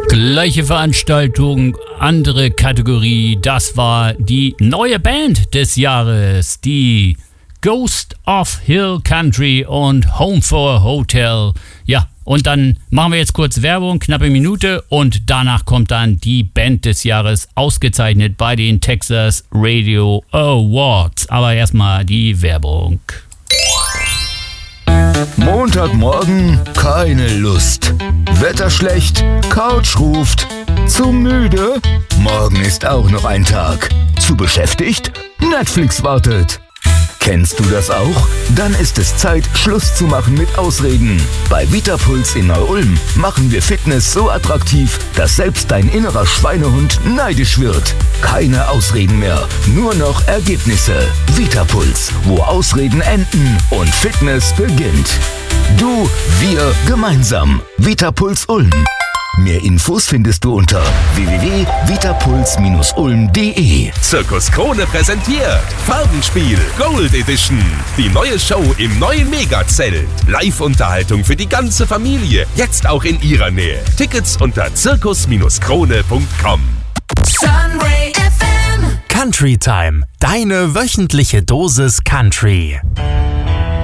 Gleiche Veranstaltung, andere Kategorie. Das war die neue Band des Jahres, die Ghost of Hill Country und Home for a Hotel. Ja, und dann machen wir jetzt kurz Werbung, knappe Minute, und danach kommt dann die Band des Jahres, ausgezeichnet bei den Texas Radio Awards. Aber erstmal die Werbung. Montagmorgen, keine Lust. Wetter schlecht, Couch ruft. Zu müde? Morgen ist auch noch ein Tag. Zu beschäftigt? Netflix wartet. Kennst du das auch? Dann ist es Zeit, Schluss zu machen mit Ausreden. Bei Vitapuls in Neu-Ulm machen wir Fitness so attraktiv, dass selbst dein innerer Schweinehund neidisch wird. Keine Ausreden mehr, nur noch Ergebnisse. Vitapuls, wo Ausreden enden und Fitness beginnt. Du, wir, gemeinsam. Vitapuls Ulm. Mehr Infos findest du unter www.vitapuls-ulm.de. Zirkus Krone präsentiert Farbenspiel Gold Edition. Die neue Show im neuen Megazelt. Live-Unterhaltung für die ganze Familie. Jetzt auch in ihrer Nähe. Tickets unter zirkus-krone.com. Sunray FM. Country Time. Deine wöchentliche Dosis Country.